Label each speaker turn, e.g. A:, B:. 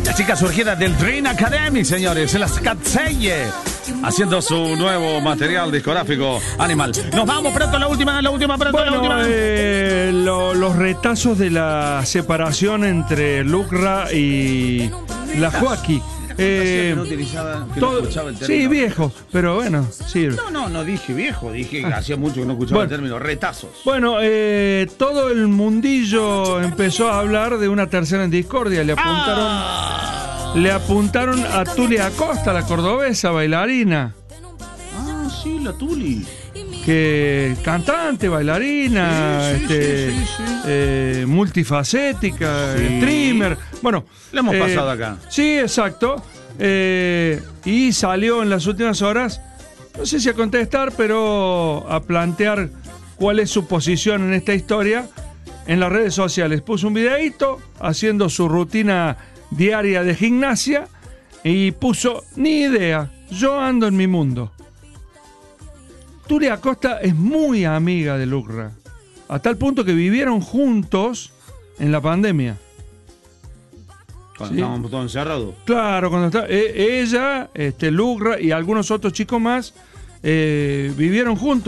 A: La chica surgida del Dream Academy, señores, las Katseye, haciendo su nuevo material discográfico, Animal. Nos vamos pronto, la última.
B: Los retazos de la separación entre Lucra y la Joaquí.
A: No utilizaba, que no escuchaba el término.
B: Sí, viejo, pero bueno, sí.
A: No dije viejo, dije que hacía mucho que no escuchaba el término retazos.
B: Bueno, todo el mundillo empezó a hablar de una tercera en discordia. Le apuntaron a Tuli Acosta, la cordobesa bailarina.
A: Ah, sí, la Tuli.
B: Que cantante, bailarina, multifacética, streamer. Bueno,
A: la hemos pasado acá.
B: Sí, exacto. Y salió en las últimas horas, no sé si a contestar, pero a plantear cuál es su posición en esta historia en las redes sociales. Puso un videíto haciendo su rutina diaria de gimnasia y puso: ni idea, yo ando en mi mundo. Tuli Acosta es muy amiga de Lucra, a tal punto que vivieron juntos en la pandemia.
A: Cuando estábamos todos encerrados.
B: Claro, cuando está ella, Lucra y algunos otros chicos más vivieron juntos.